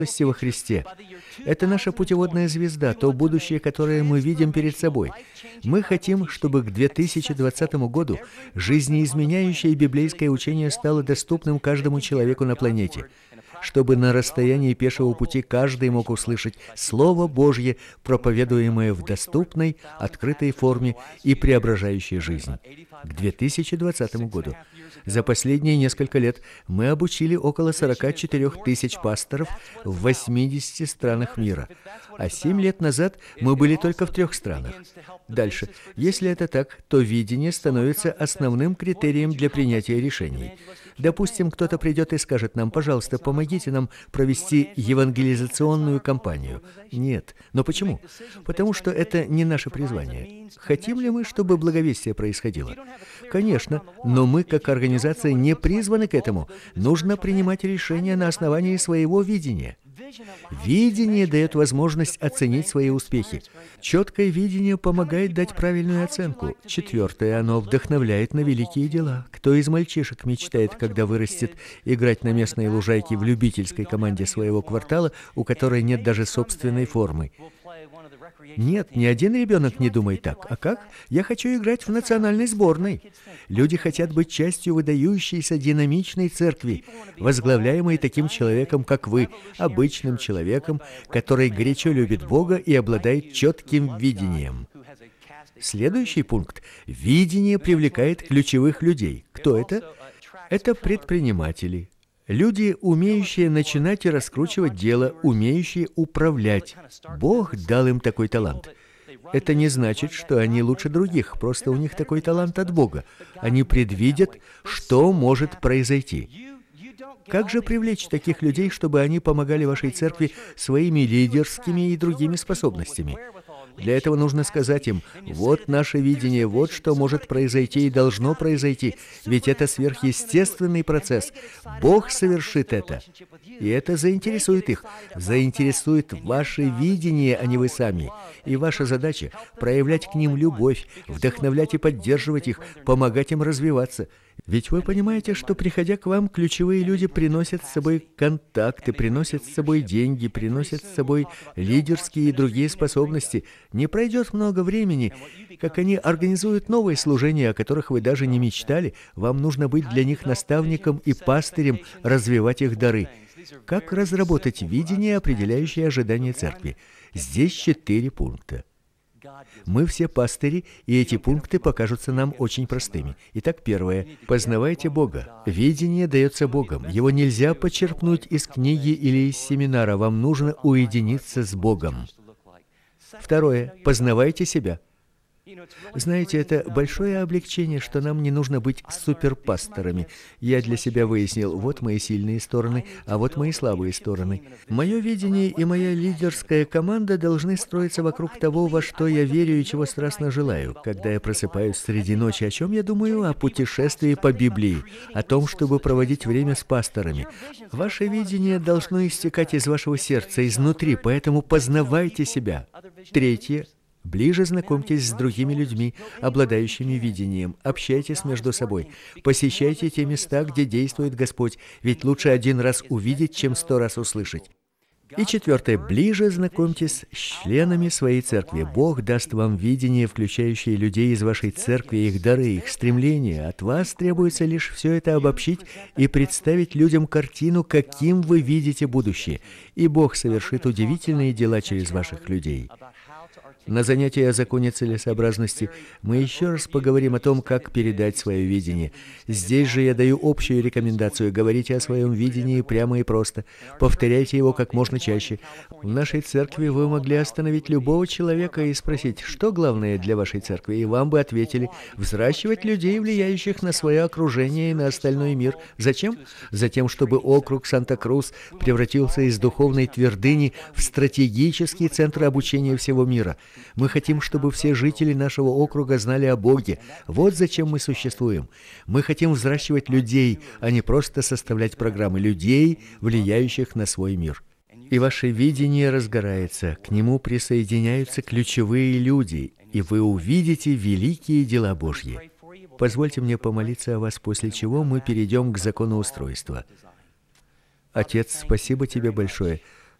во Христе. Это наша путеводная звезда, то будущее, которое мы видим перед собой. Мы хотим, чтобы к 2020 году жизнеизменяющее библейское учение стало доступным каждому человеку на планете, чтобы на расстоянии пешего пути каждый мог услышать Слово Божье, проповедуемое в доступной, открытой форме и преображающей жизнь. К 2020 году. За последние несколько лет мы обучили около 44 тысяч пасторов в 80 странах мира, а 7 лет назад мы были только в 3 странах. Дальше. Если это так, то видение становится основным критерием для принятия решений. Допустим, кто-то придет и скажет нам: пожалуйста, помогите нам провести евангелизационную кампанию. Нет. Но почему? Потому что это не наше призвание. Хотим ли мы, чтобы благовестие происходило? Конечно, но мы, как организация, не призваны к этому. Нужно принимать решения на основании своего видения. Видение дает возможность оценить свои успехи. Четкое видение помогает дать правильную оценку. 4. Оно вдохновляет на великие дела. Кто из мальчишек мечтает, когда вырастет, играть на местной лужайке в любительской команде своего квартала, у которой нет даже собственной формы? Нет, ни один ребенок не думает так. А как? Я хочу играть в национальной сборной. Люди хотят быть частью выдающейся динамичной церкви, возглавляемой таким человеком, как вы, обычным человеком, который горячо любит Бога и обладает четким видением. Следующий пункт. Видение привлекает ключевых людей. Кто это? Это предприниматели. Люди, умеющие начинать и раскручивать дело, умеющие управлять. Бог дал им такой талант. Это не значит, что они лучше других, просто у них такой талант от Бога. Они предвидят, что может произойти. Как же привлечь таких людей, чтобы они помогали вашей церкви своими лидерскими и другими способностями? Для этого нужно сказать им: вот наше видение, вот что может произойти и должно произойти, ведь это сверхъестественный процесс. Бог совершит это. И это заинтересует их. Заинтересует ваше видение, а не вы сами. И ваша задача – проявлять к ним любовь, вдохновлять и поддерживать их, помогать им развиваться. Ведь вы понимаете, что, приходя к вам, ключевые люди приносят с собой контакты, приносят с собой деньги, приносят с собой лидерские и другие способности. Не пройдет много времени, как они организуют новые служения, о которых вы даже не мечтали. Вам нужно быть для них наставником и пастырем, развивать их дары. Как разработать видение, определяющее ожидания церкви? Здесь 4 пункта. Мы все пастыри, и эти пункты покажутся нам очень простыми. Итак, 1. Познавайте Бога. Видение дается Богом. Его нельзя почерпнуть из книги или из семинара. Вам нужно уединиться с Богом. 2. Познавайте себя. Знаете, это большое облегчение, что нам не нужно быть суперпасторами. Я для себя выяснил: вот мои сильные стороны, а вот мои слабые стороны. Мое видение и моя лидерская команда должны строиться вокруг того, во что я верю и чего страстно желаю. Когда я просыпаюсь среди ночи, о чем я думаю? О путешествии по Библии, о том, чтобы проводить время с пасторами. Ваше видение должно истекать из вашего сердца, изнутри, поэтому познавайте себя. 3. Ближе знакомьтесь с другими людьми, обладающими видением. Общайтесь между собой. Посещайте те места, где действует Господь, ведь лучше 1 раз увидеть, чем 100 раз услышать. И 4. Ближе знакомьтесь с членами своей церкви. Бог даст вам видение, включающее людей из вашей церкви, их дары, их стремления. От вас требуется лишь все это обобщить и представить людям картину, каким вы видите будущее. И Бог совершит удивительные дела через ваших людей. На занятии о законе целесообразности мы еще раз поговорим о том, как передать свое видение. Здесь же я даю общую рекомендацию: говорите о своем видении прямо и просто. Повторяйте его как можно чаще. В нашей церкви вы могли остановить любого человека и спросить: что главное для вашей церкви? И вам бы ответили: взращивать людей, влияющих на свое окружение и на остальной мир. Зачем? Затем, чтобы округ Санта-Крус превратился из духовной твердыни в стратегический центр обучения всего мира. Мы хотим, чтобы все жители нашего округа знали о Боге. Вот зачем мы существуем. Мы хотим взращивать людей, а не просто составлять программы. Людей, влияющих на свой мир. И ваше видение разгорается, к нему присоединяются ключевые люди, и вы увидите великие дела Божьи. Позвольте мне помолиться о вас, после чего мы перейдем к законоустройству. Отец, спасибо Тебе большое.